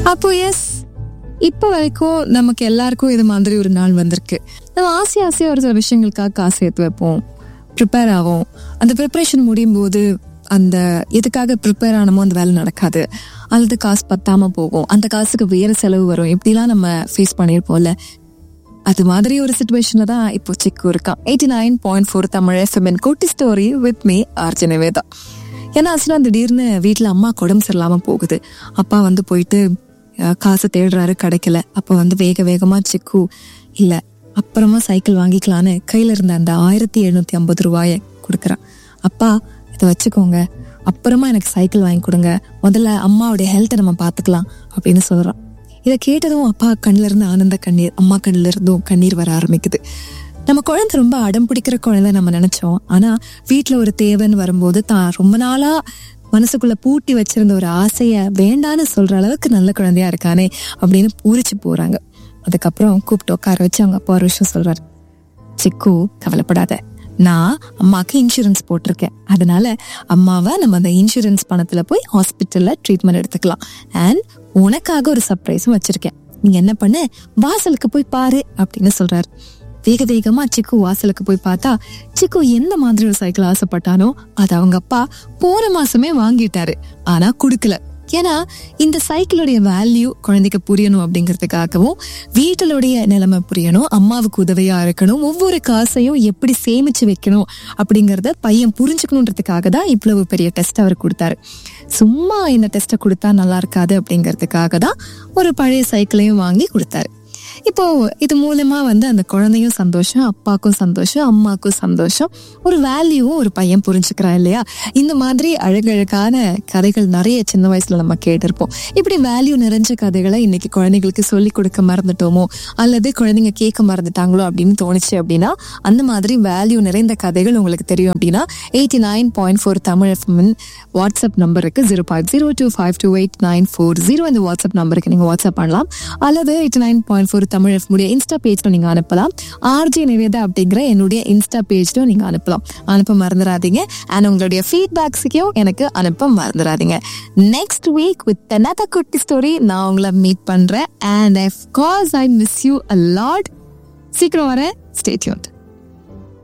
அப்போ எஸ், இப்போ வரைக்கும் நமக்கு எல்லாருக்கும் இது மாதிரி ஒரு நாள் வந்திருக்கு. நம்ம ஆசையாக ஒரு சில விஷயங்களுக்காக காசு சேர்த்து வைப்போம், ப்ரிப்பேர் ஆகும். அந்த ப்ரிப்பரேஷன் முடியும் போது அந்த எதுக்காக ப்ரிப்பேர் ஆனமோ அந்த வேலை நடக்காது, அல்லது காசு பத்தாமல் போகும், அந்த காசுக்கு வேறு செலவு வரும். இப்படிலாம் நம்ம ஃபேஸ் பண்ணியிருப்போம்ல. அது மாதிரி ஒரு சிச்சுவேஷன்ல தான் இப்போ சிக்கு இருக்கான். 89.4 தமிழ் FM குட்டி story with me RJ Nivetha. ஏன்னா ஆச்சுன்னா திடீர்னு வீட்டில் அம்மா உடம்பு சரியில்லாமல் போகுது. அப்பா வந்து போயிட்டு காசை தேடுறாரு, கிடைக்கல. அப்போ வந்து வேகமாக சிக்கு இல்லை அப்புறமா சைக்கிள் வாங்கிக்கலான்னு கையில் இருந்த அந்த 1750 ரூபாயை கொடுக்குறான். அப்பா இதை வச்சுக்கோங்க, அப்புறமா எனக்கு சைக்கிள் வாங்கி கொடுங்க, முதல்ல அம்மாவுடைய ஹெல்த்தை நம்ம பார்த்துக்கலாம் அப்படின்னு சொல்கிறான். இதை கேட்டதும் அப்பா கண்ணில் இருந்து ஆனந்த கண்ணீர், அம்மா கண்ணில் இருந்தும் கண்ணீர் வர ஆரம்பிக்குது. நம்ம குழந்தை ரொம்ப அடம் பிடிக்கிற குழந்தை நம்ம நினைச்சோம். ஆனா வீட்டில் ஒரு தேவைன்னு வரும்போது தான் ரொம்ப நாளா மனசுக்குள்ள பூட்டி வச்சிருந்த ஒரு ஆசைய வேண்டான்னு சொல்ற அளவுக்கு நல்ல குழந்தையா இருக்கானே அப்படின்னு பூரிச்சு போறாங்க. அதுக்கப்புறம் கூப்பிட்டு உட்கார வச்சு அவங்க அப்பா ஒரு விஷயம் சொல்றாரு. சிக்கு, கவலைப்படாத, நான் அம்மாவுக்கு இன்சூரன்ஸ் போட்டிருக்கேன். அதனால அம்மாவை நம்ம அந்த இன்சூரன்ஸ் பணத்துல போய் ஹாஸ்பிட்டல்ல ட்ரீட்மெண்ட் எடுத்துக்கலாம். அண்ட் உனக்காக ஒரு சர்ப்ரைஸும் வச்சிருக்கேன். நீங்க என்ன பண்ணு, வாசலுக்கு போய் பாரு அப்படின்னு சொல்றாரு. வேகமா சிக்கு வாசலுக்கு போய் பார்த்தா, சிக்கு எந்த மாதிரி ஒரு சைக்கிள் ஆசைப்பட்டானோ அது அவங்க அப்பா போன மாசமே வாங்கிட்டாரு. ஆனா குடுக்கல. ஏன்னா இந்த சைக்கிளுடைய வேல்யூ குழந்தைக்கு புரியணும் அப்படிங்கிறதுக்காகவும், வீட்டிலுடைய நிலைமை புரியணும், அம்மாவுக்கு உதவியா இருக்கணும், ஒவ்வொரு காசையும் எப்படி சேமிச்சு வைக்கணும் அப்படிங்கறத பையன் புரிஞ்சுக்கணுன்றதுக்காக தான் இவ்வளவு பெரிய டெஸ்ட் அவர் கொடுத்தாரு. சும்மா இந்த டெஸ்ட்டை கொடுத்தா நல்லா இருக்காது அப்படிங்கிறதுக்காக தான் ஒரு பழைய சைக்கிளையும் வாங்கி கொடுத்தாரு. இப்போ இது மூலமா வந்து அந்த குழந்தையும் சந்தோஷம், அப்பாக்கும் சந்தோஷம், அம்மாக்கும் சந்தோஷம், ஒரு வேல்யூவும் ஒரு பையன் புரிஞ்சுக்கிறான் இல்லையா? இந்த மாதிரி அழகழகான கதைகள் நிறைய சின்ன வயசுல நம்ம கேட்டிருப்போம். இப்படி வேல்யூ நிறைஞ்ச கதைகளை இன்னைக்கு குழந்தைங்களுக்கு சொல்லிக் கொடுக்க மறந்துட்டோமோ, அல்லது குழந்தைங்க கேட்க மறந்துட்டாங்களோ அப்படின்னு தோணுச்சு அப்படின்னா, அந்த மாதிரி வேல்யூ நிறைந்த கதைகள் உங்களுக்கு தெரியும் அப்படின்னா 89.4 தமிழ் FM வாட்ஸ்அப் நம்பருக்கு 0502528940 இந்த வாட்ஸ்அப் நம்பருக்கு நீங்க வாட்ஸ்அப் பண்ணலாம். அல்லது 89.4 தமிழ் FM இன்ஸ்டா பேஜ்ல நீங்க அனுப்பலாம். ஆர்ஜி நிவேதா அப்படிங்கிற என்னுடைய இன்ஸ்டா பேஜ்ல நீங்க அனுப்பலாம். அனுப்ப மறந்துடாதீங்க. அண்ட் உங்களுடைய ஃபீட்பேக்ஸையும் எனக்கு அனுப்ப மறந்துடாதீங்க. நெக்ஸ்ட் வீக் வித் another குட்டி ஸ்டோரி நான் உங்களை மீட் பண்றேன். And of course I miss you a lot. சீக்கிரம் வரேன். Stay tuned.